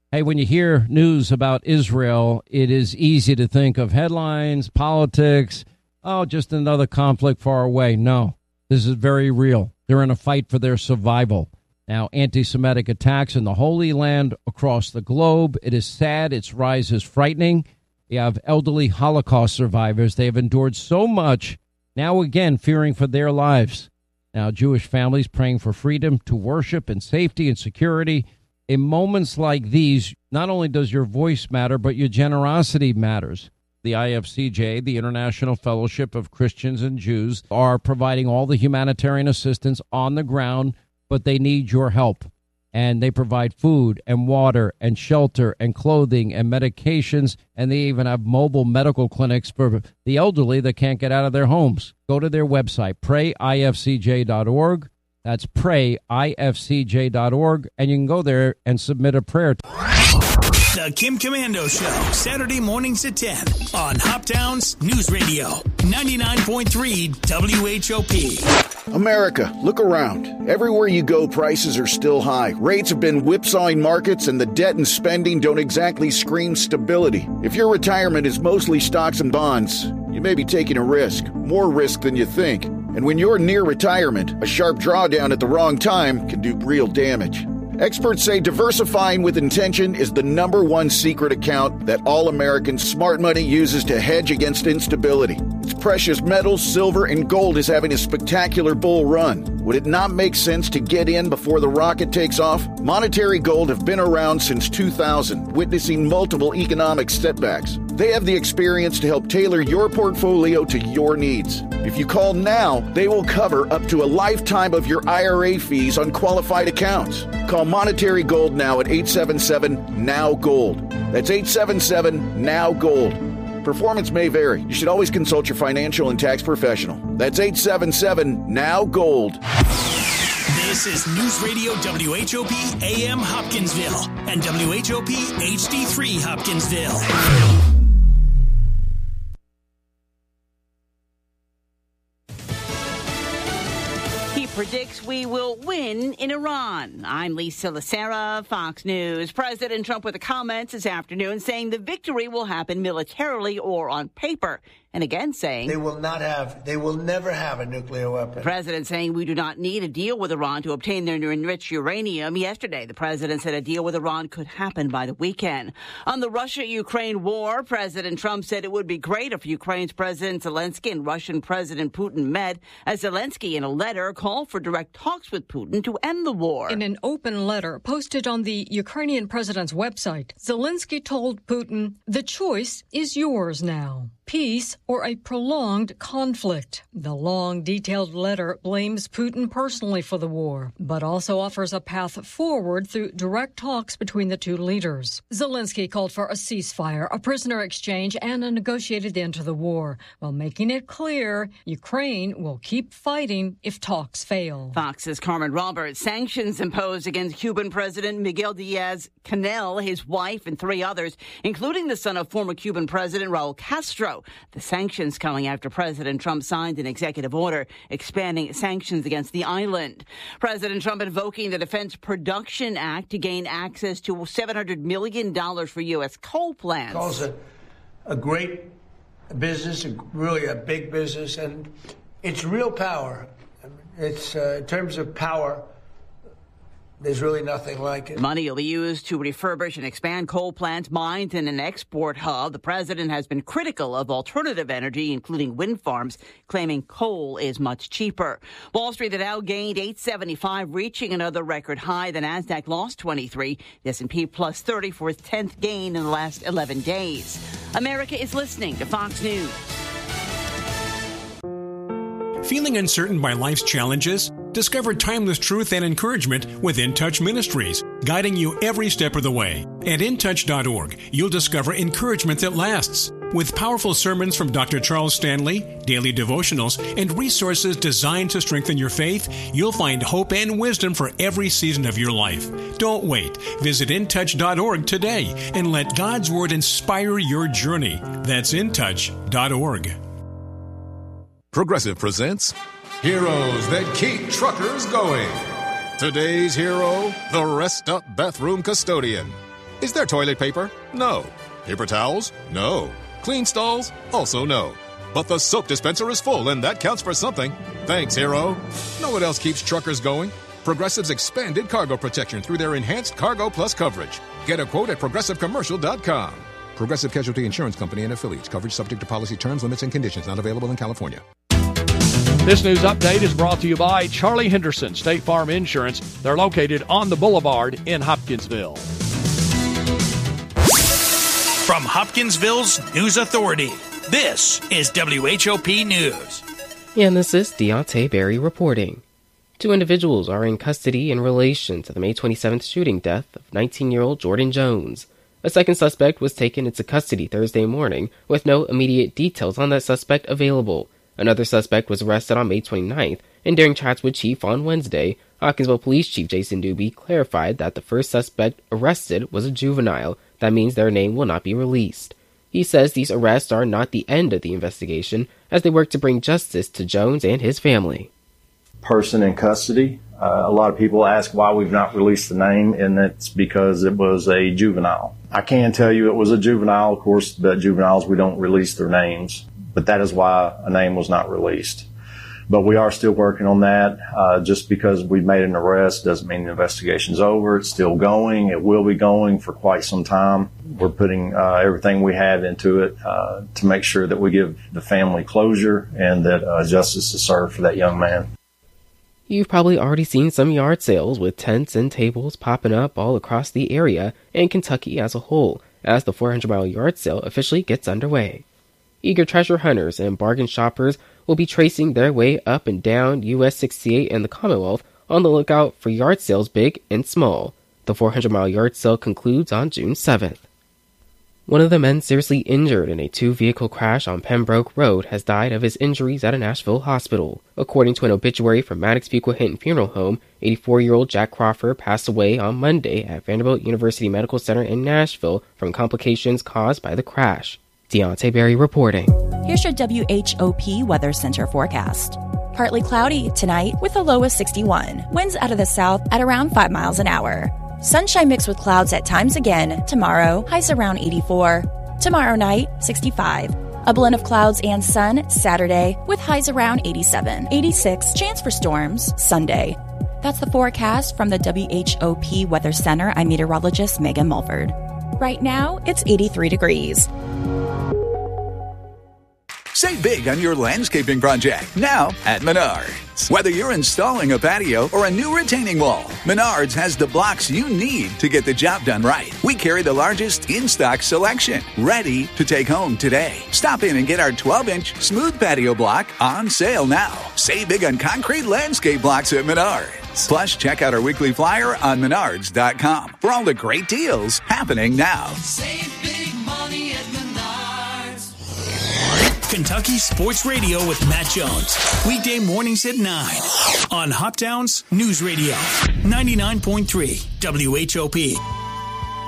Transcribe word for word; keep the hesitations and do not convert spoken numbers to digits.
Hey, when you hear news about Israel, it is easy to think of headlines, politics, oh, just another conflict far away. No, this is very real. They're in a fight for their survival. Now, anti-Semitic attacks in the Holy Land across the globe. It is sad. Its rise is frightening. You have elderly Holocaust survivors. They have endured so much, now again fearing for their lives. Now, Jewish families praying for freedom to worship in safety and security. In moments like these, not only does your voice matter, but your generosity matters. The I F C J, the International Fellowship of Christians and Jews, are providing all the humanitarian assistance on the ground, but they need your help. And they provide food and water and shelter and clothing and medications, and they even have mobile medical clinics for the elderly that can't get out of their homes. Go to their website, pray I F C J dot org. That's pray I F C J dot org, and you can go there and submit a prayer. The Kim Komando Show, Saturday mornings at ten on Hoptown's News Radio, ninety-nine point three W H O P. America, look around. Everywhere you go, prices are still high. Rates have been whipsawing markets, and the debt and spending don't exactly scream stability. If your retirement is mostly stocks and bonds, you may be taking a risk, more risk than you think. And when you're near retirement, a sharp drawdown at the wrong time can do real damage. Experts say diversifying with intention is the number one secret account that all American smart money uses to hedge against instability. Its precious metals, silver, and gold is having a spectacular bull run. Would it not make sense to get in before the rocket takes off? Monetary Gold have been around since two thousand, witnessing multiple economic setbacks. They have the experience to help tailor your portfolio to your needs. If you call now, they will cover up to a lifetime of your I R A fees on qualified accounts. Call Monetary Gold now at eight seven seven, N O W, GOLD. That's eight seven seven, N O W, GOLD. Performance may vary. You should always consult your financial and tax professional. That's eight seven seven, N O W, GOLD. This is News Radio W H O P A M Hopkinsville and W H O P H D three Hopkinsville. Predicts we will win in Iran. I'm Lisa Lacera, Fox News. President Trump with a comment this afternoon saying the victory will happen militarily or on paper. And again saying they will not have, they will never have a nuclear weapon. The president saying we do not need a deal with Iran to obtain their enriched uranium. Yesterday, the president said a deal with Iran could happen by the weekend. On the Russia-Ukraine war, President Trump said it would be great if Ukraine's President Zelensky and Russian President Putin met, as Zelensky in a letter called for direct talks with Putin to end the war. In an open letter posted on the Ukrainian president's website, Zelensky told Putin, "The choice is yours now. Peace or a prolonged conflict." The long, detailed letter blames Putin personally for the war, but also offers a path forward through direct talks between the two leaders. Zelensky called for a ceasefire, a prisoner exchange, and a negotiated end to the war, while making it clear Ukraine will keep fighting if talks fail. Fox's Carmen Roberts. Sanctions imposed against Cuban President Miguel Diaz-Canel, his wife, and three others, including the son of former Cuban President Raul Castro. The sanctions coming after President Trump signed an executive order expanding sanctions against the island. President Trump invoking the Defense Production Act to gain access to seven hundred million dollars for U S coal plants. Calls it a great business, really a big business, and it's real power. It's uh, in terms of power, there's really nothing like it. Money will be used to refurbish and expand coal plants, mines, and an export hub. The president has been critical of alternative energy, including wind farms, claiming coal is much cheaper. Wall Street, the Dow gained eight seventy-five, reaching another record high. The Nasdaq lost twenty-three. The S and P plus thirty for its tenth gain in the last eleven days. America is listening to Fox News. Feeling uncertain by life's challenges? Discover timeless truth and encouragement with In Touch Ministries, guiding you every step of the way. At in touch dot org, you'll discover encouragement that lasts. With powerful sermons from Doctor Charles Stanley, daily devotionals, and resources designed to strengthen your faith, you'll find hope and wisdom for every season of your life. Don't wait. Visit in touch dot org today and let God's Word inspire your journey. That's in touch dot org. Progressive presents Heroes That Keep Truckers Going. Today's hero, the Rest Up Bathroom Custodian. Is there toilet paper? No. Paper towels? No. Clean stalls? Also no. But the soap dispenser is full, and that counts for something. Thanks, Hero. Know what else keeps truckers going? Progressive's expanded cargo protection through their enhanced Cargo Plus coverage. Get a quote at progressive commercial dot com. Progressive Casualty Insurance Company and affiliates. Coverage subject to policy terms, limits, and conditions. Not available in California. This news update is brought to you by Charlie Henderson State Farm Insurance. They're located on the Boulevard in Hopkinsville. From Hopkinsville's News Authority, this is W H O P News. And this is Deontay Berry reporting. Two individuals are in custody in relation to the May twenty-seventh shooting death of nineteen-year-old Jordan Jones. A second suspect was taken into custody Thursday morning with no immediate details on that suspect available. Another suspect was arrested on May twenty-ninth, and during chats with Chief on Wednesday, Hopkinsville Police Chief Jason Doobie clarified that the first suspect arrested was a juvenile. That means their name will not be released. He says these arrests are not the end of the investigation as they work to bring justice to Jones and his family. Person in custody. Uh, a lot of people ask why we've not released the name, and it's because it was a juvenile. I can tell you it was a juvenile. Of course, the juveniles, we don't release their names, but that is why a name was not released. But we are still working on that. Uh, just because we've made an arrest doesn't mean the investigation's over. It's still going. It will be going for quite some time. We're putting uh, everything we have into it uh, to make sure that we give the family closure and that uh, justice is served for that young man. You've probably already seen some yard sales with tents and tables popping up all across the area and Kentucky as a whole as the four hundred mile yard sale officially gets underway. Eager treasure hunters and bargain shoppers will be tracing their way up and down U S sixty-eight and the Commonwealth on the lookout for yard sales big and small. The four hundred mile yard sale concludes on June seventh. One of the men seriously injured in a two-vehicle crash on Pembroke Road has died of his injuries at a Nashville hospital. According to an obituary from Maddox Fuqua Hinton Funeral Home, eighty-four-year-old Jack Crawford passed away on Monday at Vanderbilt University Medical Center in Nashville from complications caused by the crash. Deontay Berry reporting. Here's your W H O P Weather Center forecast. Partly cloudy tonight with a low of sixty-one. Winds out of the south at around five miles an hour. Sunshine mixed with clouds at times again. Tomorrow, highs around eighty-four. Tomorrow night, sixty-five. A blend of clouds and sun Saturday with highs around eighty-seven. eighty-six, chance for storms Sunday. That's the forecast from the W H O P Weather Center. I'm meteorologist Megan Mulford. Right now, it's eighty-three degrees. Save big on your landscaping project now at Menards. Whether you're installing a patio or a new retaining wall, Menards has the blocks you need to get the job done right. We carry the largest in-stock selection, ready to take home today. Stop in and get our twelve inch smooth patio block on sale now. Save big on concrete landscape blocks at Menards. Plus, check out our weekly flyer on menards dot com for all the great deals happening now. Save big money at Menards. Kentucky Sports Radio with Matt Jones. Weekday mornings at nine on Hoptown's News Radio. ninety-nine point three W H O P.